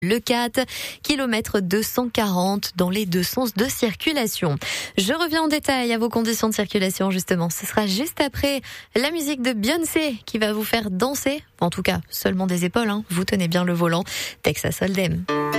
Le 4, kilomètre 240 dans les deux sens de circulation. Je reviens en détail à vos conditions de circulation justement. Ce sera juste après la musique de Beyoncé qui va vous faire danser. En tout cas, seulement des épaules, hein. Vous tenez bien le volant. Texas Hold'em.